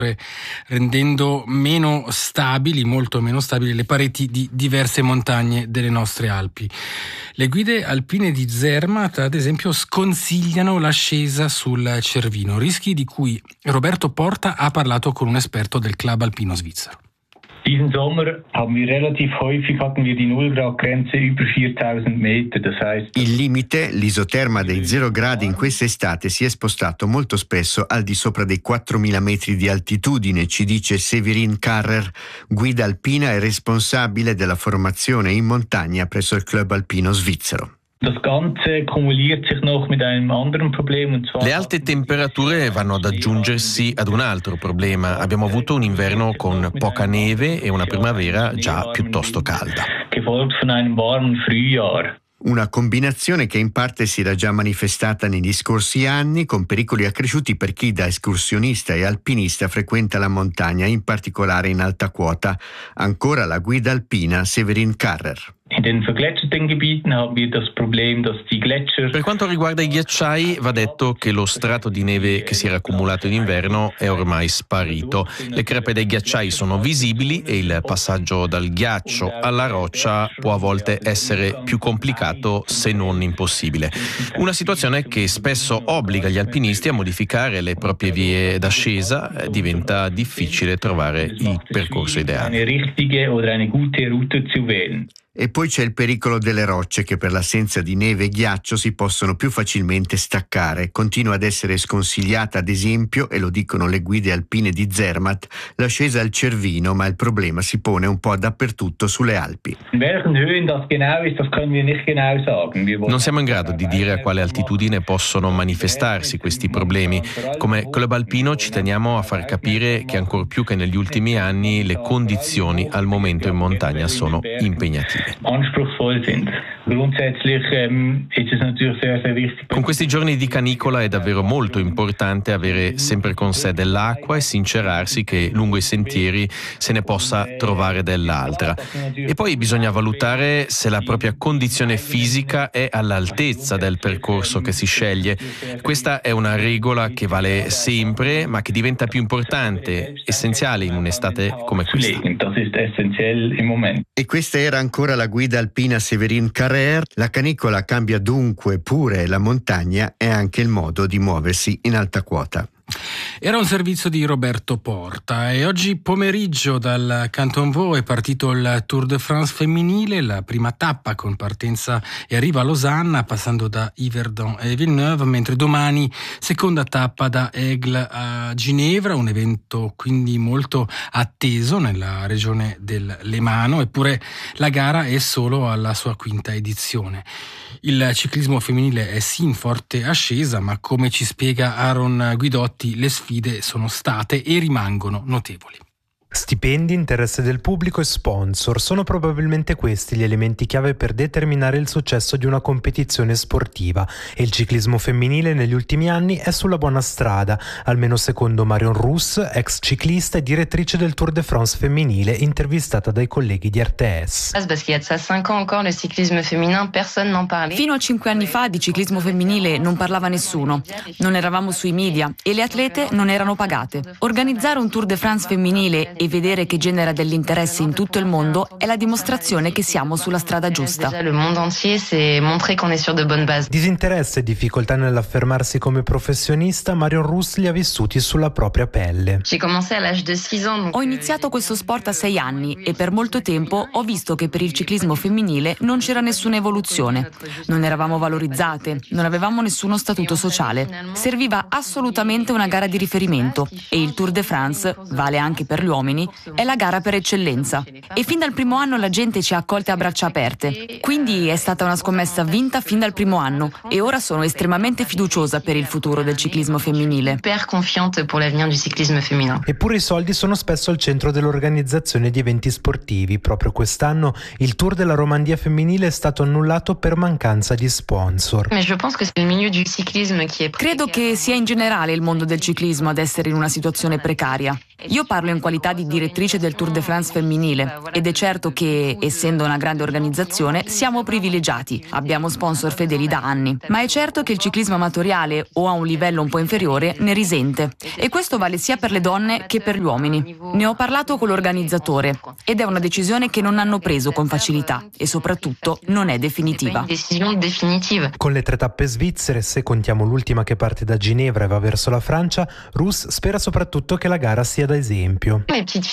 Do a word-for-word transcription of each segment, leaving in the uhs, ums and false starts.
rendendo meno stabili, molto meno stabili, le pareti di diverse montagne delle nostre Alpi. Le guide alpine di Zermatt, ad esempio, sconsigliano l'ascesa sul Cervino, rischi di cui Roberto Porta ha parlato con un esperto del club alpino svizzero. Diesen Sommer haben wir relativ häufig hatten wir die Null-Grad-Grenze über viertausend Meter, das heißt... Il limite, l'isoterma dei zero gradi in quest'estate si è spostato molto spesso al di sopra dei quattromila metri di altitudine, ci dice Severin Karrer, guida alpina e responsabile della formazione in montagna presso il club alpino svizzero. Das Ganze kumuliert sich noch mit einem anderen Problem, und zwar... Le alte temperature vanno ad aggiungersi ad un altro problema. Abbiamo avuto un inverno con poca neve e una primavera già piuttosto calda. Gefolgt von einem warmen Frühjahr. Una combinazione che in parte si era già manifestata negli scorsi anni, con pericoli accresciuti per chi da escursionista e alpinista frequenta la montagna, in particolare in alta quota. Ancora la guida alpina Severin Karrer. In den vergletscherten Gebieten haben wir das Problem, dass die Gletscher... Per quanto riguarda i ghiacciai, va detto che lo strato di neve che si era accumulato in inverno è ormai sparito. Le crepe dei ghiacciai sono visibili e il passaggio dal ghiaccio alla roccia può a volte essere più complicato, se non impossibile. Una situazione che spesso obbliga gli alpinisti a modificare le proprie vie d'ascesa. Diventa difficile trovare il percorso ideale. Eine richtige oder eine gute Route zu wählen. E poi c'è il pericolo delle rocce che per l'assenza di neve e ghiaccio si possono più facilmente staccare. Continua ad essere sconsigliata, ad esempio, e lo dicono le guide alpine di Zermatt, l'ascesa al Cervino, ma il problema si pone un po' dappertutto sulle Alpi. Non siamo in grado di dire a quale altitudine possono manifestarsi questi problemi. Come club alpino ci teniamo a far capire che ancor più che negli ultimi anni le condizioni al momento in montagna sono impegnative. Anspruchsvoll sind. Grundsätzlich ähm, ist es natürlich sehr, sehr wichtig. Con questi giorni di canicola è davvero molto importante avere sempre con sé dell'acqua e sincerarsi che lungo i sentieri se ne possa trovare dell'altra. E poi bisogna valutare se la propria condizione fisica è all'altezza del percorso che si sceglie. Questa è una regola che vale sempre, ma che diventa più importante, essenziale in un'estate come questa. E questa era ancora la guida alpina Severin Karrer. La canicola cambia dunque pure la montagna e anche il modo di muoversi in alta quota. Era un servizio di Roberto Porta e oggi pomeriggio dal Canton Vaud è partito il Tour de France femminile, la prima tappa con partenza e arriva a Losanna passando da Yverdon e Villeneuve, mentre domani seconda tappa da Aigle a Ginevra, un evento quindi molto atteso nella regione del Lemano, eppure la gara è solo alla sua quinta edizione. Il ciclismo femminile è sì in forte ascesa, ma come ci spiega Aaron Guidotti, le sfide sono state e rimangono notevoli. Stipendi, interesse del pubblico e sponsor sono probabilmente questi gli elementi chiave per determinare il successo di una competizione sportiva e il ciclismo femminile negli ultimi anni è sulla buona strada, almeno secondo Marion Rousse, ex ciclista e direttrice del Tour de France femminile, intervistata dai colleghi di R T S. Fino a cinque anni fa di ciclismo femminile non parlava nessuno, non eravamo sui media e le atlete non erano pagate. Organizzare un Tour de France femminile e vedere che genera dell'interesse in tutto il mondo è la dimostrazione che siamo sulla strada giusta. Disinteresse e difficoltà nell'affermarsi come professionista, Marion Rousse li ha vissuti sulla propria pelle. Ho iniziato questo sport a sei anni e per molto tempo ho visto che per il ciclismo femminile non c'era nessuna evoluzione. Non eravamo valorizzate, non avevamo nessuno statuto sociale. Serviva assolutamente una gara di riferimento e il Tour de France, vale anche per gli uomini, è la gara per eccellenza e fin dal primo anno la gente ci ha accolte a braccia aperte, quindi è stata una scommessa vinta fin dal primo anno e ora sono estremamente fiduciosa per il futuro del ciclismo femminile. Eppure i soldi sono spesso al centro dell'organizzazione di eventi sportivi. Proprio quest'anno il Tour della Romandia femminile è stato annullato per mancanza di sponsor. Credo che sia in generale il mondo del ciclismo ad essere in una situazione precaria. Io parlo in qualità di direttrice del Tour de France femminile ed è certo che, essendo una grande organizzazione, siamo privilegiati, abbiamo sponsor fedeli da anni, ma è certo che il ciclismo amatoriale o a un livello un po' inferiore ne risente e questo vale sia per le donne che per gli uomini. Ne ho parlato con l'organizzatore ed è una decisione che non hanno preso con facilità e soprattutto non è definitiva. Con le tre tappe svizzere, se contiamo l'ultima che parte da Ginevra e va verso la Francia, Rus spera soprattutto che la gara sia da esempio.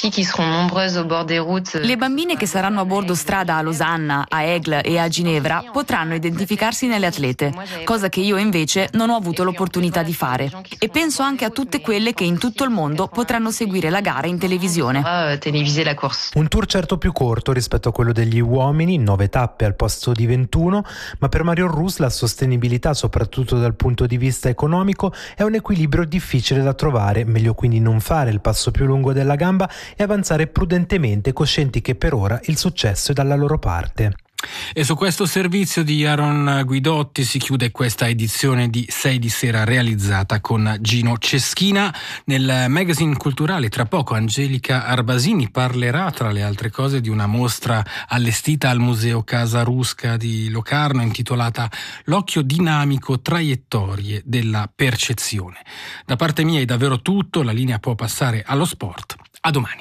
Le bambine che saranno a bordo strada a Losanna, a Aigle e a Ginevra potranno identificarsi nelle atlete, cosa che io invece non ho avuto l'opportunità di fare. E penso anche a tutte quelle che in tutto il mondo potranno seguire la gara in televisione. Un tour certo più corto rispetto a quello degli uomini, nove tappe al posto di ventuno, ma per Marion Rousse la sostenibilità, soprattutto dal punto di vista economico, è un equilibrio difficile da trovare, meglio quindi non fare il passo più lungo della gamba e avanzare prudentemente, coscienti che per ora il successo è dalla loro parte. E su questo servizio di Aaron Guidotti si chiude questa edizione di sei di sera realizzata con Gino Ceschina. Nel magazine culturale tra poco Angelica Arbasini parlerà tra le altre cose di una mostra allestita al Museo Casa Rusca di Locarno intitolata L'occhio dinamico, traiettorie della percezione. Da parte mia è davvero tutto, la linea può passare allo sport. A domani.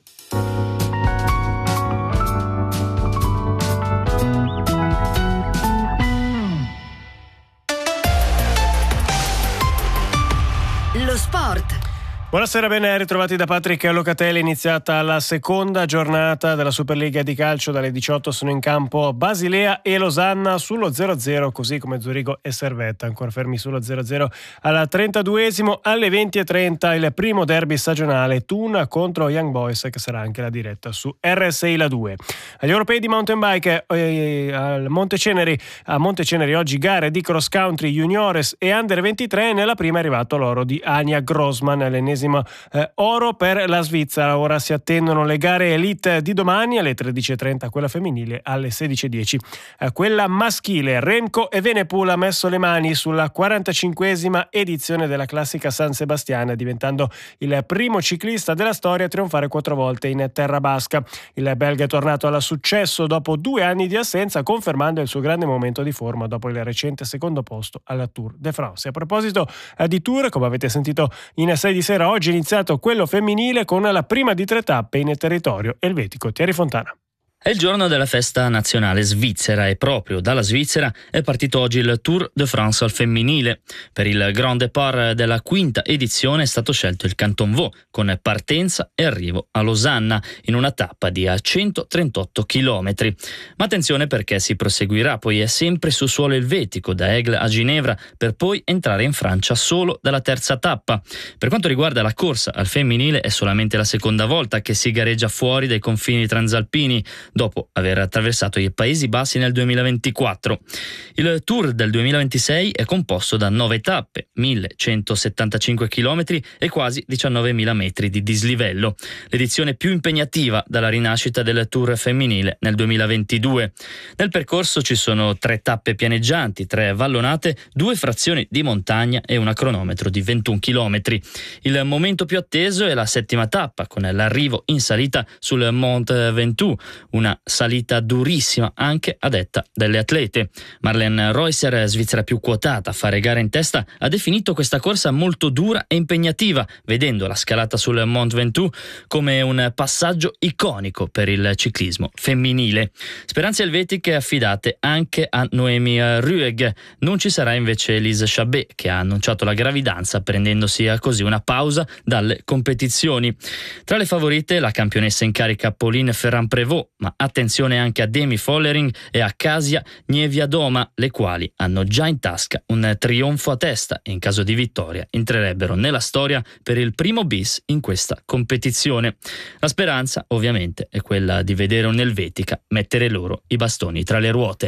Lo sport. Buonasera, ben ritrovati da Patrick Locatelli. Iniziata la seconda giornata della Superliga di calcio. Dalle diciotto sono in campo Basilea e Losanna sullo zero a zero, così come Zurigo e Servetta ancora fermi sullo zero a zero al trentaduesimo. Alle venti e trenta il primo derby stagionale, Thun contro Young Boys, che sarà anche la diretta su R S I La due. Agli europei di mountain bike eh, al Monteceneri, a Monteceneri oggi gare di cross country juniores e under ventitré. Nella prima è arrivato l'oro di Anja Grossman, l'ennesimo Eh, oro per la Svizzera. Ora si attendono le gare elite di domani alle tredici e trenta, quella femminile alle sedici e dieci, eh, quella maschile. Remco Evenepoel ha messo le mani sulla quarantacinquesima edizione della classica San Sebastian, diventando il primo ciclista della storia a trionfare quattro volte in terra basca. Il belga è tornato al successo dopo due anni di assenza, confermando il suo grande momento di forma dopo il recente secondo posto alla Tour de France. A proposito eh, di Tour, come avete sentito in sei di sera, oggi è iniziato quello femminile con la prima di tre tappe in territorio elvetico. Thierry Fontana. È il giorno della festa nazionale svizzera e proprio dalla Svizzera è partito oggi il Tour de France al femminile. Per il Grand Départ della quinta edizione è stato scelto il Canton Vaud con partenza e arrivo a Losanna in una tappa di centotrentotto chilometri. Ma attenzione, perché si proseguirà poi è sempre su suolo elvetico da Aigle a Ginevra per poi entrare in Francia solo dalla terza tappa. Per quanto riguarda la corsa al femminile è solamente la seconda volta che si gareggia fuori dai confini transalpini, dopo aver attraversato i Paesi Bassi nel duemilaventiquattro. Il Tour del duemilaventisei è composto da nove tappe, millecentosettantacinque chilometri e quasi diciannovemila metri di dislivello, l'edizione più impegnativa dalla rinascita del Tour femminile nel duemilaventidue. Nel percorso ci sono tre tappe pianeggianti, tre vallonate, due frazioni di montagna e un cronometro di ventuno chilometri. Il momento più atteso è la settima tappa, con l'arrivo in salita sul Mont Ventoux, una salita durissima anche a detta delle atlete. Marlene Reusser, svizzera più quotata a fare gara in testa, ha definito questa corsa molto dura e impegnativa, vedendo la scalata sul Mont Ventoux come un passaggio iconico per il ciclismo femminile. Speranze elvetiche affidate anche a Noemi Rueg. Non ci sarà invece Lise Chabet, che ha annunciato la gravidanza prendendosi così una pausa dalle competizioni. Tra le favorite la campionessa in carica Pauline Ferrand-Prévot, ma attenzione anche a Demi Follering e a Kasia Niewiadoma, le quali hanno già in tasca un trionfo a testa e in caso di vittoria entrerebbero nella storia per il primo bis in questa competizione. La speranza ovviamente è quella di vedere un'elvetica mettere loro i bastoni tra le ruote.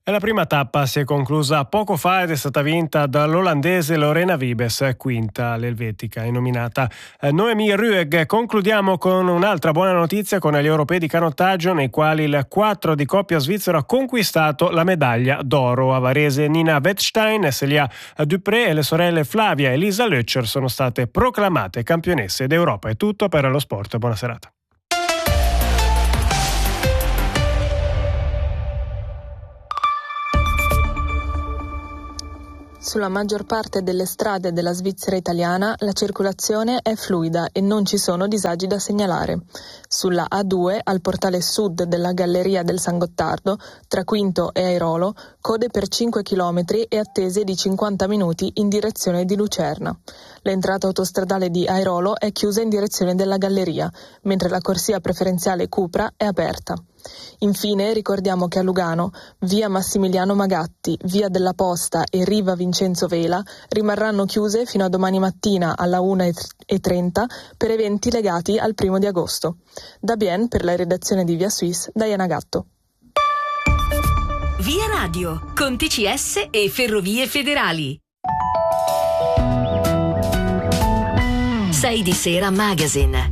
E la prima tappa si è conclusa poco fa ed è stata vinta dall'olandese Lorena Wiebes, quinta l'elvetica è nominata Noemi Rueg. Concludiamo con un'altra buona notizia, con gli europei di canottaggio nei quali il quattro di coppia svizzero ha conquistato la medaglia d'oro. A Varese Nina Wettstein, Celia Dupré e le sorelle Flavia e Lisa Lötscher sono state proclamate campionesse d'Europa. È tutto per lo sport, buona serata. Sulla maggior parte delle strade della Svizzera italiana la circolazione è fluida e non ci sono disagi da segnalare. Sulla A due, al portale sud della Galleria del San Gottardo, tra Quinto e Airolo, code per cinque chilometri e attese di cinquanta minuti in direzione di Lucerna. L'entrata autostradale di Airolo è chiusa in direzione della Galleria, mentre la corsia preferenziale Cupra è aperta. Infine ricordiamo che a Lugano via Massimiliano Magatti, via della Posta e riva Vincenzo Vela rimarranno chiuse fino a domani mattina alla una e trenta per eventi legati al primo di agosto. Da Bien, per la redazione di Via Suisse, Diana Gatto. Via Radio, con T C S e Ferrovie Federali. sei di sera Magazine.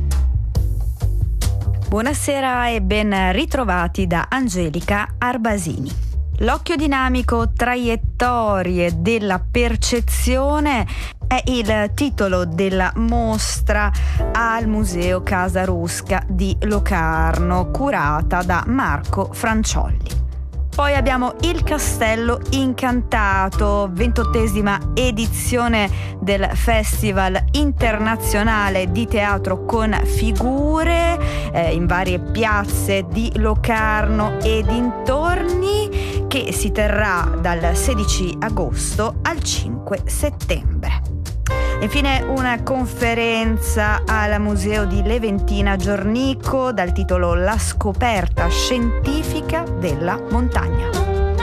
Buonasera e ben ritrovati da Angelica Arbasini. L'occhio dinamico, traiettorie della percezione è il titolo della mostra al Museo Casa Rusca di Locarno, curata da Marco Franciolli. Poi abbiamo Il Castello Incantato, ventottesima edizione del Festival Internazionale di Teatro con Figure eh, in varie piazze di Locarno e dintorni, che si terrà dal sedici agosto al cinque settembre. Infine una conferenza al Museo di Leventina Giornico dal titolo La scoperta scientifica della montagna.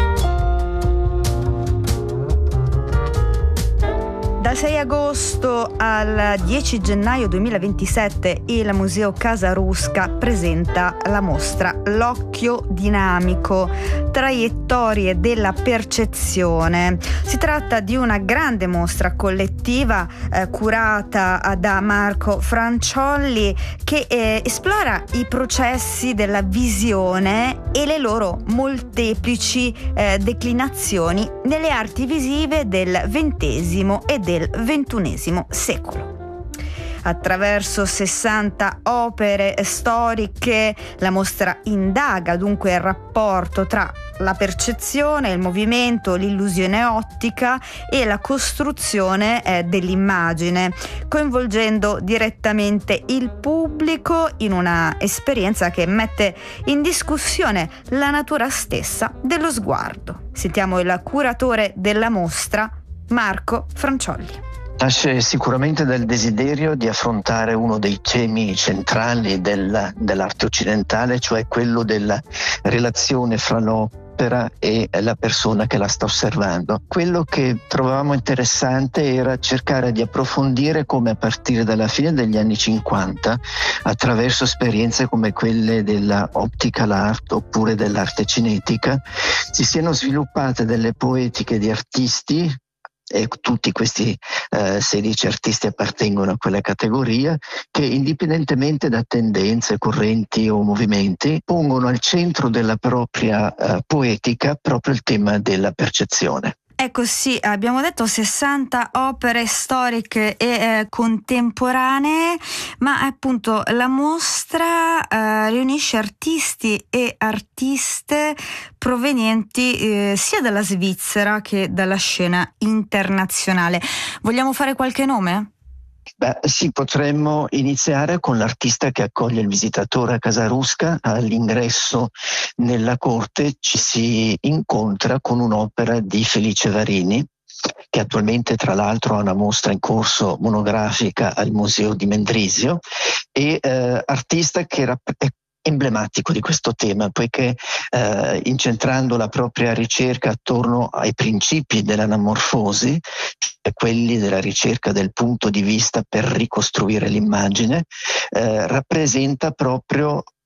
Dal sei agosto al dieci gennaio duemilaventisette il Museo Casa Rusca presenta la mostra L'occhio dinamico, traiettorie della percezione. Si tratta di una grande mostra collettiva eh, curata da Marco Franciolli che eh, esplora i processi della visione e le loro molteplici eh, declinazioni nelle arti visive del ventesimo e del ventunesimo secolo. Attraverso sessanta opere storiche, la mostra indaga dunque il rapporto tra la percezione, il movimento, l'illusione ottica e la costruzione eh, dell'immagine, coinvolgendo direttamente il pubblico in una esperienza che mette in discussione la natura stessa dello sguardo. Sentiamo il curatore della mostra, Marco Franciolli. Nasce sicuramente dal desiderio di affrontare uno dei temi centrali del, dell'arte occidentale, cioè quello della relazione fra l'opera e la persona che la sta osservando. Quello che trovavamo interessante era cercare di approfondire come a partire dalla fine degli anni cinquanta, attraverso esperienze come quelle della optical art oppure dell'arte cinetica, si siano sviluppate delle poetiche di artisti, e tutti questi eh, sedici artisti appartengono a quella categoria, che indipendentemente da tendenze, correnti o movimenti pongono al centro della propria eh, poetica proprio il tema della percezione. Ecco, sì, abbiamo detto sessanta opere storiche e eh, contemporanee, ma appunto la mostra eh, riunisce artisti e artiste provenienti eh, sia dalla Svizzera che dalla scena internazionale. Vogliamo fare qualche nome? Beh, sì, potremmo iniziare con l'artista che accoglie il visitatore a Casa Rusca. All'ingresso nella corte ci si incontra con un'opera di Felice Varini, che attualmente tra l'altro ha una mostra in corso monografica al Museo di Mendrisio, e eh, artista che era è emblematico di questo tema, poiché eh, incentrando la propria ricerca attorno ai principi dell'anamorfosi, cioè quelli della ricerca del punto di vista per ricostruire l'immagine, eh, rappresenta proprio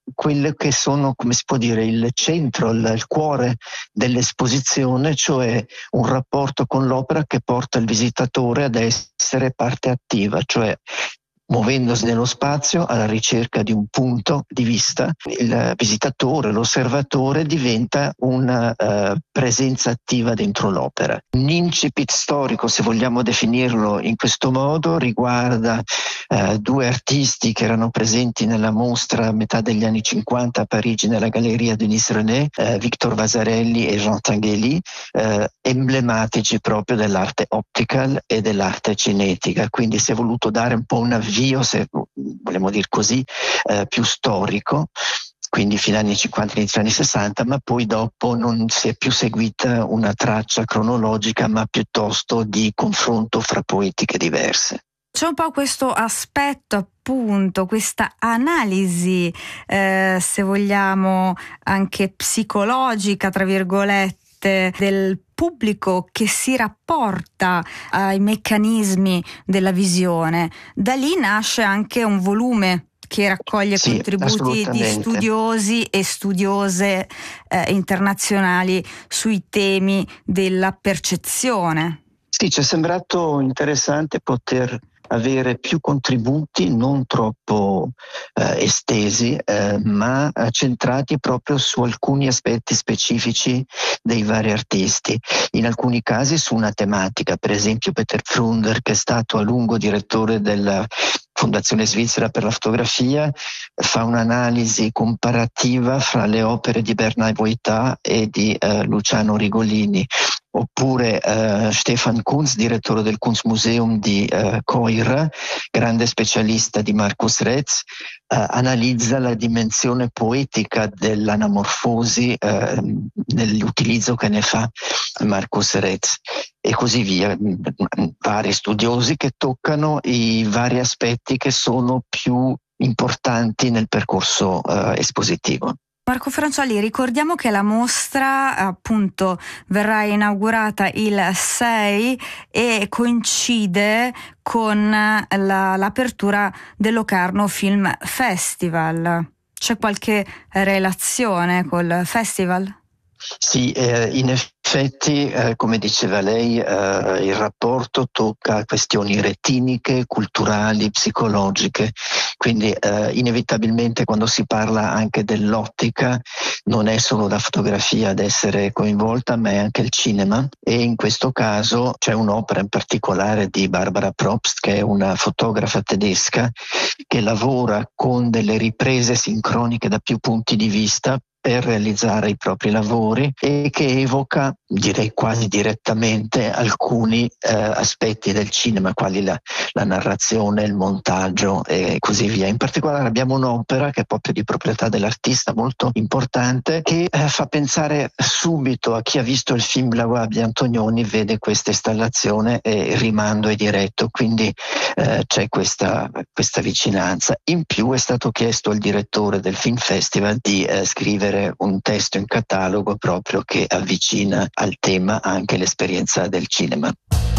quello che sono, come si può dire, il centro, il, il cuore dell'esposizione, cioè un rapporto con l'opera che porta il visitatore ad essere parte attiva, cioè muovendosi nello spazio alla ricerca di un punto di vista, il visitatore, l'osservatore diventa una uh, presenza attiva dentro l'opera. Un incipit storico, se vogliamo definirlo in questo modo, riguarda uh, due artisti che erano presenti nella mostra a metà degli anni cinquanta a Parigi nella Galleria Denis René, uh, Victor Vasarely e Jean Tinguely, uh, emblematici proprio dell'arte optical e dell'arte cinetica. Quindi si è voluto dare un po' una se vogliamo dire così, eh, più storico, quindi fino agli anni cinquanta, inizio anni sessanta, ma poi dopo non si è più seguita una traccia cronologica, ma piuttosto di confronto fra poetiche diverse. C'è un po' questo aspetto, appunto, questa analisi, eh, se vogliamo, anche psicologica, tra virgolette, del pubblico che si rapporta ai meccanismi della visione. Da lì nasce anche un volume che raccoglie sì, contributi di studiosi e studiose eh, internazionali sui temi della percezione. Sì, ci è sembrato interessante poter avere più contributi non troppo eh, estesi, eh, ma centrati proprio su alcuni aspetti specifici dei vari artisti, in alcuni casi su una tematica. Per esempio Peter Pfrunder, che è stato a lungo direttore della Fondazione Svizzera per la fotografia, fa un'analisi comparativa fra le opere di Bernard Voita e di eh, Luciano Rigolini. Oppure uh, Stefan Kunz, direttore del Kunstmuseum di uh, Coira, grande specialista di Marcus Retz, uh, analizza la dimensione poetica dell'anamorfosi uh, nell'utilizzo che ne fa Marcus Retz e così via. Vari studiosi che toccano i vari aspetti che sono più importanti nel percorso uh, espositivo. Marco Francioli, ricordiamo che la mostra appunto verrà inaugurata il sei e coincide con la, l'apertura del Locarno Film Festival. C'è qualche relazione col festival? Sì, eh, in effetti, eh, come diceva lei, eh, il rapporto tocca questioni retiniche, culturali, psicologiche, quindi eh, inevitabilmente quando si parla anche dell'ottica non è solo la fotografia ad essere coinvolta, ma è anche il cinema, e in questo caso c'è un'opera in particolare di Barbara Probst, che è una fotografa tedesca che lavora con delle riprese sincroniche da più punti di vista per realizzare i propri lavori e che evoca, direi quasi direttamente, alcuni eh, aspetti del cinema, quali la, la narrazione, il montaggio e così via. In particolare abbiamo un'opera che è proprio di proprietà dell'artista, molto importante, che eh, fa pensare subito a chi ha visto il film La Voix di Antonioni, vede questa installazione e il rimando è diretto, quindi eh, c'è questa, questa vicinanza. In più è stato chiesto al direttore del Film Festival di eh, scrivere un testo in catalogo proprio che avvicina al tema anche l'esperienza del cinema.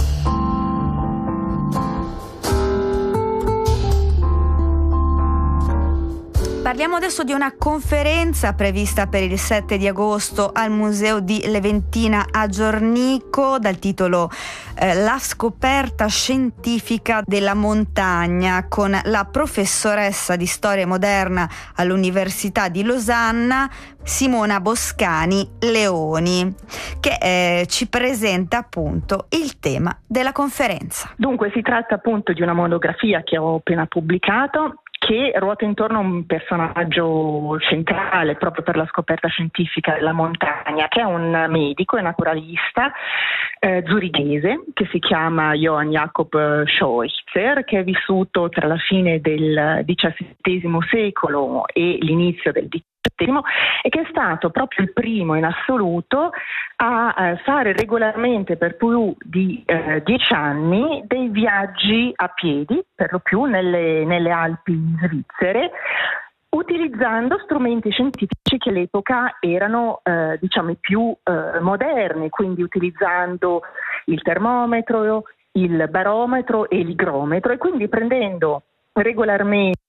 Parliamo adesso di una conferenza prevista per il sette di agosto al Museo di Leventina a Giornico dal titolo eh, La scoperta scientifica della montagna, con la professoressa di storia moderna all'Università di Losanna Simona Boscani Leoni, che eh, ci presenta appunto il tema della conferenza. Dunque si tratta appunto di una monografia che ho appena pubblicato, che ruota intorno a un personaggio centrale proprio per la scoperta scientifica della montagna, che è un medico e naturalista eh, zurighese che si chiama Johann Jakob Scheuchzer, che è vissuto tra la fine del diciassettesimo secolo e l'inizio del diciassettesimo e che è stato proprio il primo in assoluto a eh, fare regolarmente per più di eh, dieci anni dei viaggi a piedi, per lo più nelle, nelle Alpi svizzere, utilizzando strumenti scientifici che all'epoca erano eh, diciamo i più eh, moderni, quindi utilizzando il termometro, il barometro e l'igrometro, e quindi prendendo regolarmente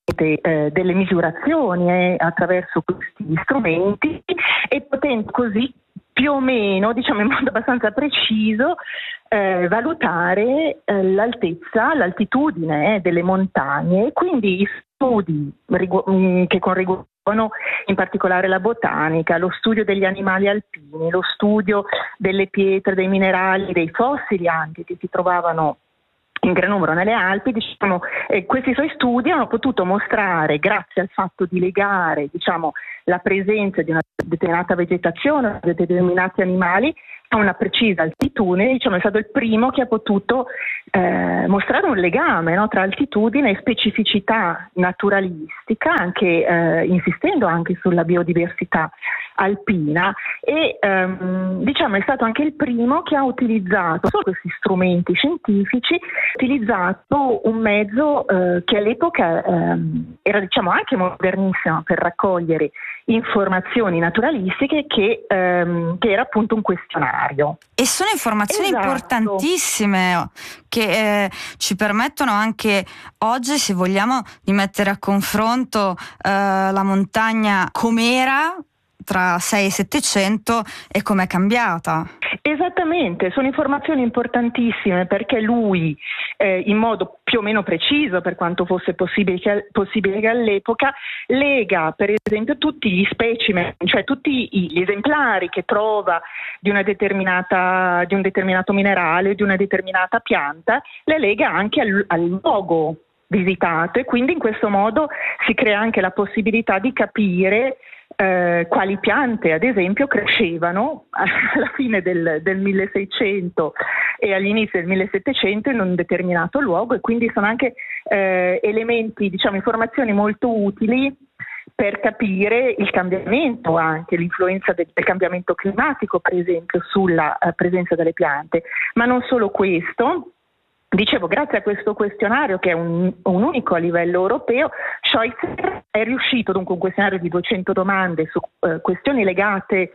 eh, delle misurazioni eh, attraverso questi strumenti e potendo così più o meno, diciamo in modo abbastanza preciso, eh, valutare eh, l'altezza, l'altitudine eh, delle montagne. Quindi i studi rigu- che correggono in particolare la botanica, lo studio degli animali alpini, lo studio delle pietre, dei minerali, dei fossili anche che si trovavano in gran numero nelle Alpi, diciamo, eh, questi suoi studi hanno potuto mostrare, grazie al fatto di legare, diciamo, la presenza di una determinata vegetazione, di determinati animali a una precisa altitudine, diciamo, è stato il primo che ha potuto eh, mostrare un legame, no, tra altitudine e specificità naturalistica, anche eh, insistendo anche sulla biodiversità alpina e ehm, diciamo è stato anche il primo che ha utilizzato solo questi strumenti scientifici, ha utilizzato un mezzo eh, che all'epoca ehm, era, diciamo, anche modernissimo per raccogliere informazioni naturalistiche, che, ehm, che era appunto un questionario. E sono informazioni esatto. importantissime che eh, ci permettono anche oggi, se vogliamo, di mettere a confronto eh, la montagna com'era tra sei e settecento e com'è cambiata. Esattamente, sono informazioni importantissime perché lui eh, in modo più o meno preciso, per quanto fosse possibile che, possibile che all'epoca, lega per esempio tutti gli specimen, cioè tutti gli esemplari che trova di una determinata, di un determinato minerale, di una determinata pianta, le lega anche al, al luogo visitato, e quindi in questo modo si crea anche la possibilità di capire Eh, quali piante ad esempio crescevano alla fine del, del milleseicento e all'inizio del millesettecento in un determinato luogo, e quindi sono anche eh, elementi, diciamo, informazioni molto utili per capire il cambiamento, anche l'influenza del, del cambiamento climatico per esempio sulla eh, presenza delle piante. Ma non solo questo. Dicevo, grazie a questo questionario, che è un, un unico a livello europeo, Scheuchzer è riuscito, dunque un questionario di duecento domande su eh, questioni legate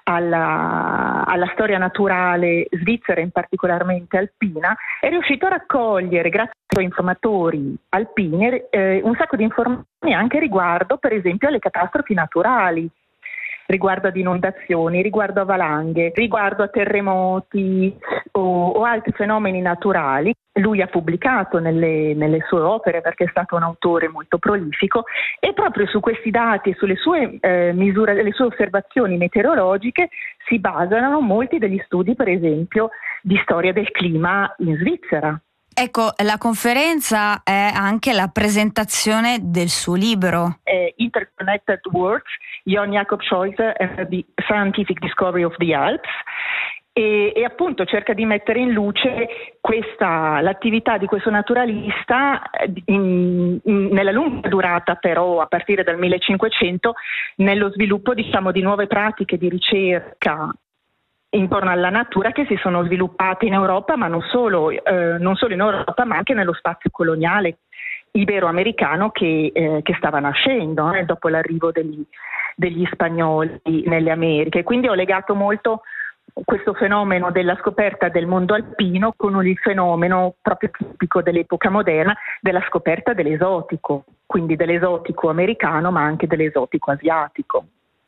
alla, alla storia naturale svizzera, in particolarmente alpina, è riuscito a raccogliere, grazie ai suoi informatori alpini, eh, un sacco di informazioni anche riguardo, per esempio, alle catastrofi naturali, riguardo ad inondazioni, riguardo a valanghe, riguardo a terremoti o, o altri fenomeni naturali. Lui ha pubblicato nelle, nelle sue opere, perché è stato un autore molto prolifico, e proprio su questi dati e sulle sue eh, misure, le sue osservazioni meteorologiche si basano molti degli studi, per esempio, di storia del clima in Svizzera. Ecco, la conferenza è anche la presentazione del suo libro. Eh, Interconnected Worlds, Johann Jakob Scheuchzer and the Scientific Discovery of the Alps, e, e appunto cerca di mettere in luce questa, l'attività di questo naturalista in, in, nella lunga durata, però a partire dal millecinquecento, nello sviluppo, diciamo, di nuove pratiche di ricerca intorno alla natura che si sono sviluppate in Europa, ma non solo, eh, non solo in Europa, ma anche nello spazio coloniale ibero-americano che, eh, che stava nascendo eh, dopo l'arrivo degli, degli spagnoli nelle Americhe. Quindi ho legato molto questo fenomeno della scoperta del mondo alpino con il fenomeno proprio tipico dell'epoca moderna della scoperta dell'esotico, quindi dell'esotico americano, ma anche dell'esotico asiatico.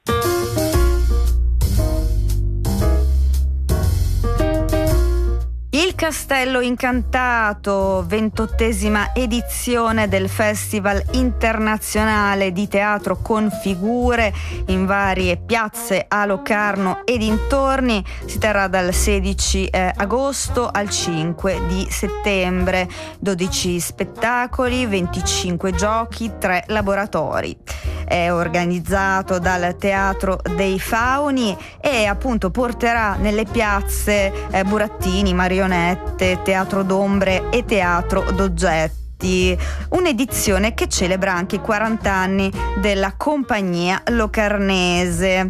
Il Castello Incantato, ventottesima edizione del Festival Internazionale di Teatro con Figure in varie piazze a Locarno e dintorni, si terrà dal sedici eh, agosto al cinque di settembre. dodici spettacoli, venticinque giochi, tre laboratori. È organizzato dal Teatro dei Fauni e appunto porterà nelle piazze eh, burattini, marionette, teatro d'ombre e teatro d'oggetti. Un'edizione che celebra anche i quaranta anni della compagnia locarnese.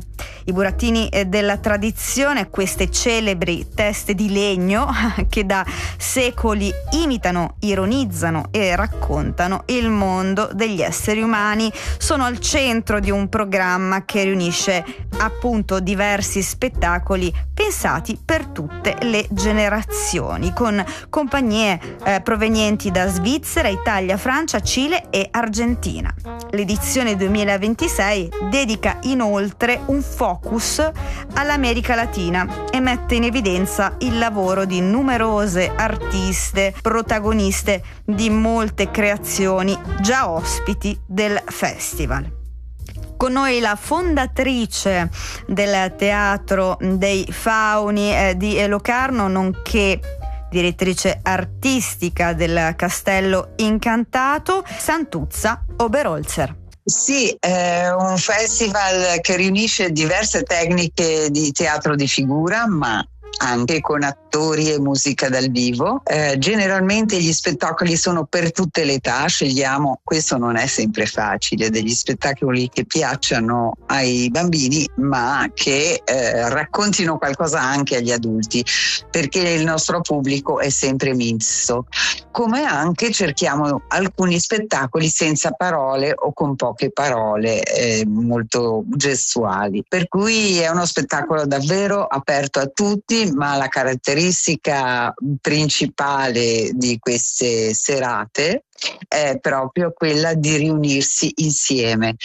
I burattini della tradizione, queste celebri teste di legno che da secoli imitano, ironizzano e raccontano il mondo degli esseri umani, sono al centro di un programma che riunisce appunto diversi spettacoli pensati per tutte le generazioni, con compagnie eh, provenienti da Svizzera, Italia, Francia, Cile e Argentina. L'edizione duemilaventisei dedica inoltre un focus all'America Latina e mette in evidenza il lavoro di numerose artiste, protagoniste di molte creazioni già ospiti del festival. Con noi la fondatrice del Teatro dei Fauni eh, di Locarno, nonché direttrice artistica del Castello Incantato, Santuzza Oberholzer. Sì, è un festival che riunisce diverse tecniche di teatro di figura, ma anche con attori e musica dal vivo. Eh, generalmente gli spettacoli sono per tutte le età, scegliamo, questo non è sempre facile, degli spettacoli che piacciono ai bambini ma che eh, raccontino qualcosa anche agli adulti, perché il nostro pubblico è sempre misto. Come anche cerchiamo alcuni spettacoli senza parole o con poche parole, eh, molto gestuali, per cui è uno spettacolo davvero aperto a tutti, ma la caratteristica principale di queste serate è proprio quella di riunirsi insieme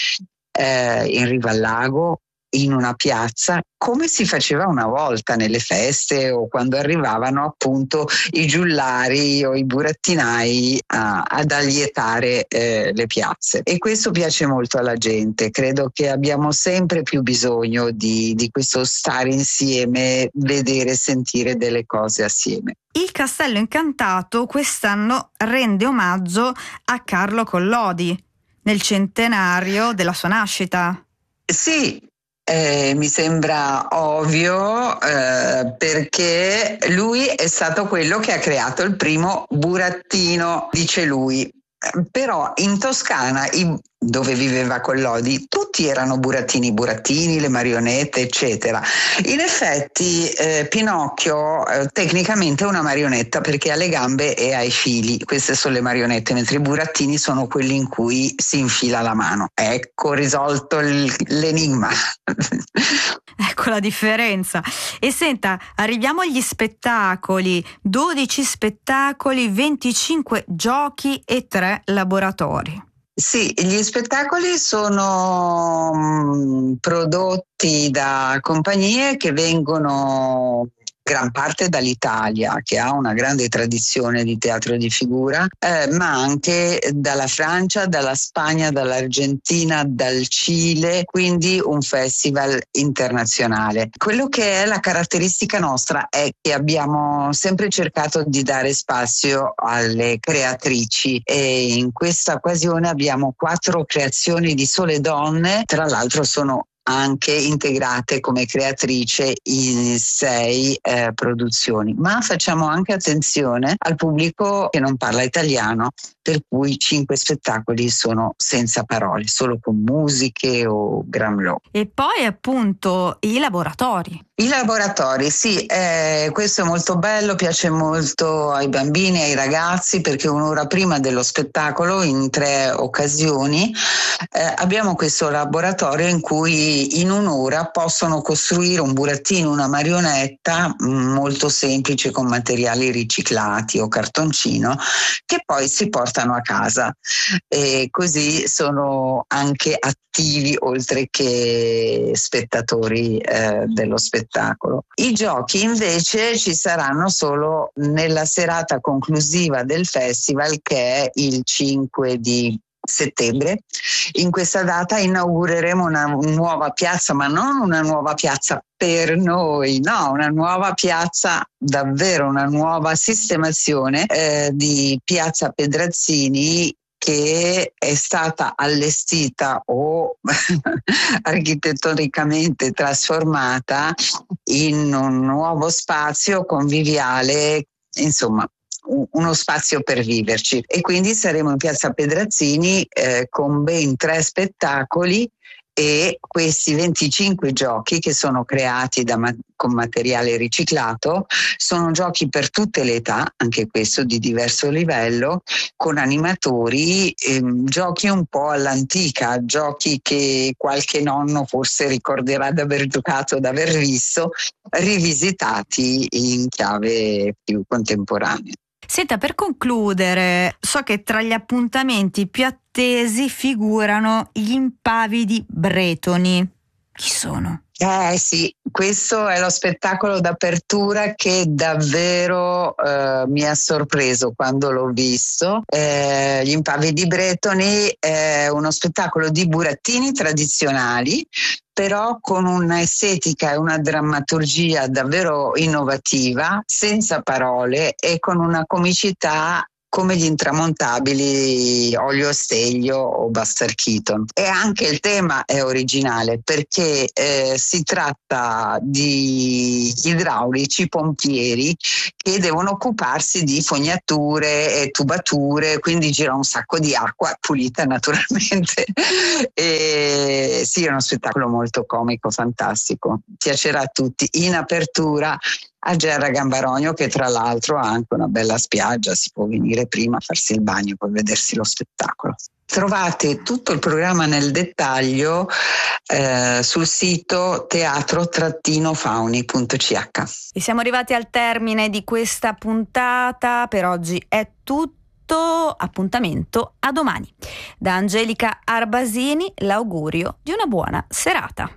eh, in riva al lago, in una piazza, come si faceva una volta nelle feste o quando arrivavano appunto i giullari o i burattinai a, ad allietare eh, le piazze. E questo piace molto alla gente. Credo che abbiamo sempre più bisogno di, di questo stare insieme, vedere e sentire delle cose assieme. Il Castello Incantato quest'anno rende omaggio a Carlo Collodi nel centenario della sua nascita. Sì. Eh, mi sembra ovvio eh, perché lui è stato quello che ha creato il primo burattino, dice lui. Eh, però in Toscana, i, dove viveva Collodi, tutti erano burattini, burattini, le marionette, eccetera. In effetti eh, Pinocchio eh, tecnicamente è una marionetta perché ha le gambe e ha i fili. Queste sono le marionette, mentre i burattini sono quelli in cui si infila la mano. Ecco risolto il, l'enigma. Ecco la differenza. E senta, arriviamo agli spettacoli. dodici spettacoli, venticinque giochi e tre laboratori. Sì, gli spettacoli sono mh, prodotti da compagnie che vengono gran parte dall'Italia, che ha una grande tradizione di teatro di figura, eh, ma anche dalla Francia, dalla Spagna, dall'Argentina, dal Cile, quindi un festival internazionale. Quello che è la caratteristica nostra è che abbiamo sempre cercato di dare spazio alle creatrici e in questa occasione abbiamo quattro creazioni di sole donne, tra l'altro sono anche integrate come creatrice in sei eh, produzioni, ma facciamo anche attenzione al pubblico che non parla italiano, per cui cinque spettacoli sono senza parole, solo con musiche o gramlò. E poi appunto i laboratori. I laboratori, sì, eh, questo è molto bello, piace molto ai bambini e ai ragazzi perché un'ora prima dello spettacolo, in tre occasioni, eh, abbiamo questo laboratorio in cui in un'ora possono costruire un burattino, una marionetta molto semplice con materiali riciclati o cartoncino che poi si portano a casa e così sono anche attivi oltre che spettatori eh, dello spettacolo. I giochi invece ci saranno solo nella serata conclusiva del festival che è il cinque di settembre. In questa data inaugureremo una nuova piazza, ma non una nuova piazza per noi, no, una nuova piazza, davvero una nuova sistemazione eh, di Piazza Pedrazzini che è stata allestita o architettonicamente trasformata in un nuovo spazio conviviale, insomma uno spazio per viverci. E quindi saremo in Piazza Pedrazzini eh, con ben tre spettacoli e questi venticinque giochi, che sono creati da, con materiale riciclato, sono giochi per tutte le età, anche questo di diverso livello, con animatori, ehm, giochi un po' all'antica, giochi che qualche nonno forse ricorderà di aver giocato, di aver visto, rivisitati in chiave più contemporanea. Senta, per concludere, so che tra gli appuntamenti più attesi figurano gli impavidi bretoni. Chi sono? Eh sì, questo è lo spettacolo d'apertura che davvero eh, mi ha sorpreso quando l'ho visto. Eh, gli impavidi bretoni è uno spettacolo di burattini tradizionali, però con un'estetica e una drammaturgia davvero innovativa, senza parole e con una comicità come gli intramontabili Olio Steglio o Buster Keaton. E anche il tema è originale, perché eh, si tratta di idraulici pompieri che devono occuparsi di fognature e tubature, quindi gira un sacco di acqua pulita naturalmente. E sì, è uno spettacolo molto comico, fantastico, piacerà a tutti. In apertura a Gerra Gambarogno, che tra l'altro ha anche una bella spiaggia, si può venire prima a farsi il bagno e poi vedersi lo spettacolo. Trovate tutto il programma nel dettaglio eh, sul sito teatro fauni punto c h. E siamo arrivati al termine di questa puntata, per oggi è tutto, appuntamento a domani. Da Angelica Arbasini l'augurio di una buona serata.